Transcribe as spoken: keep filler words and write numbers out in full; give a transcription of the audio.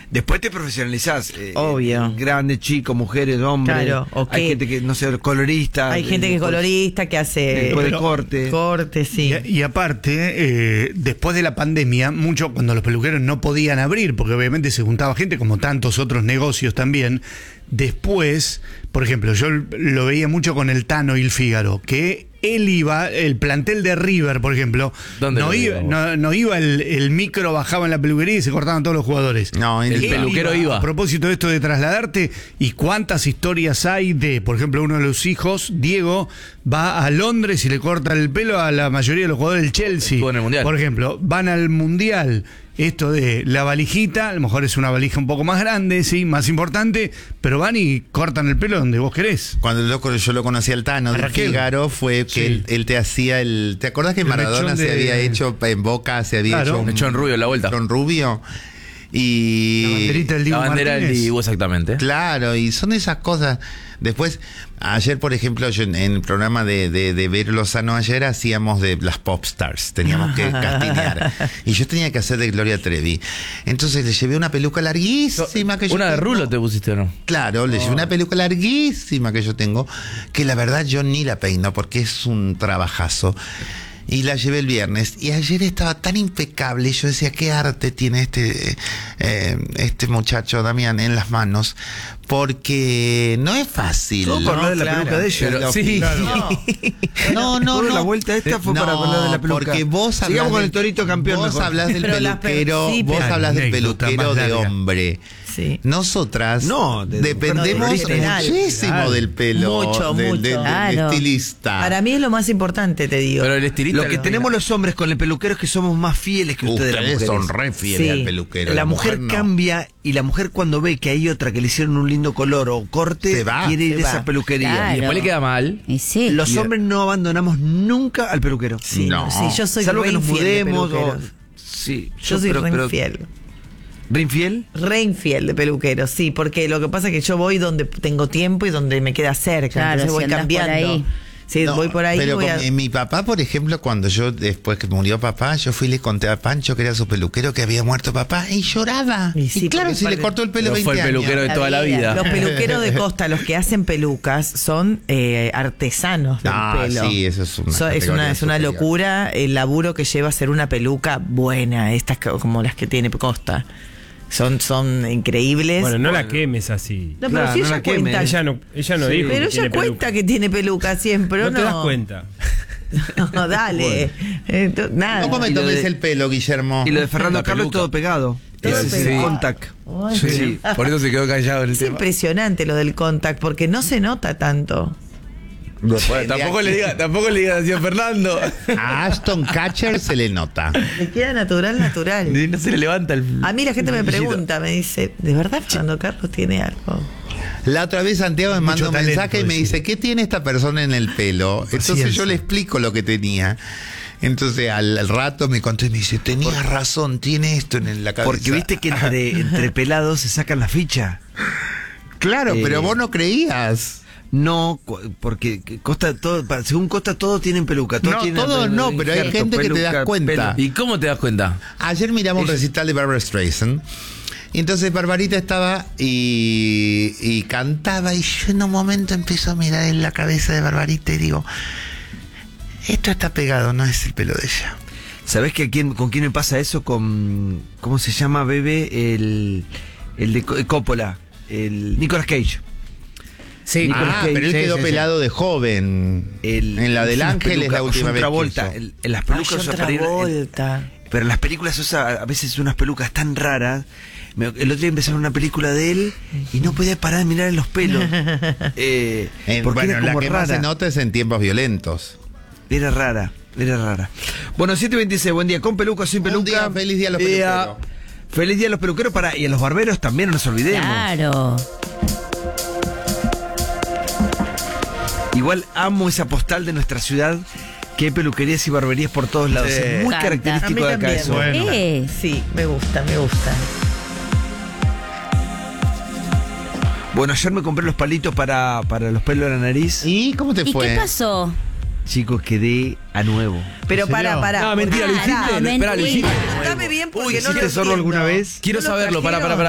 Después te profesionalizás. Eh, Obvio. Grandes, chicos, mujeres, hombres. Claro, Hay ok. gente que, no sé, colorista. Hay gente que es colorista, que hace Después de Pero- corte. corte, sí. Y, y aparte, eh, después de la pandemia, mucho cuando los peluqueros no podían abrir, porque obviamente se juntaba gente, como tantos otros negocios también. Después, por ejemplo, yo lo veía mucho con el Tano y el Fígaro, que él iba, el plantel de River, por ejemplo, ¿Dónde no lo iba, digo? no, no iba el, el micro, bajaba en la peluquería y se cortaban todos los jugadores. No, El él- Él peluquero iba. A propósito de esto de trasladarte, y cuántas historias hay de, por ejemplo, uno de los hijos, Diego, va a Londres y le corta el pelo a la mayoría de los jugadores del Chelsea. Estuvo en el Mundial. Por ejemplo, van al Mundial. Esto de la valijita, a lo mejor es una valija un poco más grande, sí, más importante, pero van y cortan el pelo donde vos querés. Cuando lo- yo lo conocí al Tano A de Raquel. Fígaro fue que Sí. él, él te hacía el... ¿Te acordás que El Maradona mechón se de- había hecho en Boca, se había Claro. hecho un Mechón rubio en la vuelta. mechón rubio? Y... La banderita del Dibu La bandera del Martínez. Dibu, exactamente. Claro, y son esas cosas. Después, ayer, por ejemplo, yo en, en el programa de, de, de Ver Lozano ayer hacíamos de las popstars, teníamos que castinear. Y yo tenía que hacer de Gloria Trevi. Entonces le llevé una peluca larguísima que yo Una de tengo. rulo te pusiste, ¿o no? Claro, le llevé una peluca larguísima que yo tengo, que la verdad yo ni la peino porque es un trabajazo. Y la llevé el viernes. Y ayer estaba tan impecable. Y yo decía, ¿qué arte tiene este, eh, este muchacho, Damián, en las manos? Porque no es fácil. Todo por hablar de la claro. peluca de ella. Pero Lo- sí. No, no, Toda no. la vuelta esta fue para No, hablar de la peluca. porque vos hablás Sigamos con del- el torito campeón. Vos mejor. hablas del Pero las pe- peluquero, sí, vos pero- hablas del Anécdota peluquero más de larga. hombre. Sí. Nosotras No, de- dependemos no, de general. muchísimo Claro. del pelo Mucho, del, mucho. del- del Claro. estilista. Para mí es lo más importante, te digo. Pero el estilista. Lo que no- tenemos los hombres con el peluquero es que somos más fieles que ustedes, las Ustedes mujeres. son re fieles Sí. al peluquero. La, mujer, no. cambia y la mujer cuando ve que hay otra que le hicieron un lindo color o corte, Se va. quiere ir Se a esa va. peluquería. Claro. Y después le queda mal. Y sí. Los Y- hombres no abandonamos nunca al peluquero. Sí, No. no, sí, yo soy Salvo que re nos infiel de mudemos o... peluqueros. Sí, Yo soy pero- re pero- infiel. ¿Re infiel? Re infiel de peluquero, sí, porque lo que pasa es que yo voy donde tengo tiempo y donde me queda cerca, Claro, entonces voy si andás por cambiando. ahí. Sí, No, voy por ahí. Pero voy con- a... eh, mi papá, por ejemplo, cuando yo, después que murió papá, yo fui y le conté a Pancho que era su peluquero, que había muerto papá, y lloraba. Y Y, sí, claro, porque si le parte- cortó el pelo Pero veinte fue el peluquero años. de La toda la vida. vida. Los peluqueros de costa, los que hacen pelucas, son eh, artesanos del Ah, pelo. sí, eso es una So- es categoría una, es una superior. locura el laburo que lleva hacer una peluca buena, estas co- como las que tiene Costa. Son, son increíbles. Bueno, no la quemes así. no, pero Claro, si no ella la queme. cuenta. Ella no, ella no Sí. dijo Pero que ella tiene cuenta peluca. que tiene peluca siempre, ¿o No no? te das cuenta. No, dale. Eh, to- nada. ¿Cómo me Y lo tomes de- el pelo, Guillermo? Y lo de Fernando La Carlos peluca. todo pegado. Todo Ese es el pegado. contact. Ay, Sí, pero- sí. Por eso se quedó callado en el Es tema. impresionante lo del contact, porque no se nota tanto. Bueno, tampoco le diga, tampoco le digas así a Fernando. A Ashton Kutcher se le nota. Le queda natural, natural. No se le levanta el. A mí la gente me brillito. pregunta, me dice, ¿de verdad Fernando Carlos tiene algo? La otra vez Santiago me manda Mucho un talento, mensaje y me decía. dice, ¿qué tiene esta persona en el pelo? Entonces Paciencia. yo le explico lo que tenía. Entonces al, al rato me contó y me dice, tenías razón, tiene esto en la cabeza. Porque viste que entre, entre pelados se sacan la ficha. Claro, Eh, pero vos no creías. No, cu- porque Costa, todo, pa- según Costa todos tienen peluca. Todos No, tienen todos el- no, el pero hay injerto, gente que te peluca, das cuenta. pelo. ¿Y cómo te das cuenta? Ayer miramos un recital de Barbra Streisand. Y entonces Barbarita estaba y, y cantaba. Y yo en un momento empiezo a mirar en la cabeza de Barbarita y digo, esto está pegado, no es el pelo de ella. ¿Sabés que a quién, con quién me pasa eso? Con, ¿cómo se llama, bebé? El, el de Co- Coppola, el Nicolas Cage. Sí, Ah, pero él sí, quedó sí, sí. pelado de joven. El- en la del unas Ángel es la pelucas, última John vez que Travolta, hizo. el- en las pelucas usa para ir- Travolta. pero en las películas usa a veces unas pelucas tan raras. Me- el otro día empecé a ver una película de él y no podía parar de mirar en los pelos. Eh, En- porque bueno, era la como que más rara. se nota es en tiempos violentos. Era rara, era rara. Bueno, siete veintiséis, buen día. Con peluca, sin Un peluca. día, feliz día a los Día- peluqueros. Feliz día a los peluqueros para, y a los barberos también, no nos olvidemos. Claro. Igual amo esa postal de nuestra ciudad, que hay peluquerías y barberías por todos lados. Sí. Es muy Canta. característico de A mí acá también. eso. Bueno. Eh, Sí, me gusta, me gusta. Bueno, ayer me compré los palitos para, para los pelos de la nariz. ¿Y cómo te ¿Y fue? qué pasó? Chicos, quedé a nuevo. Pero ¿En para, serio? para. No, mentira, lo Ah, hiciste. no, Espera, lo hiciste. mentira. Dame bien porque Uy, no ¿hiciste lo zorro alguna entiendo. vez? Quiero ¿No lo saberlo, para, para, trajeron?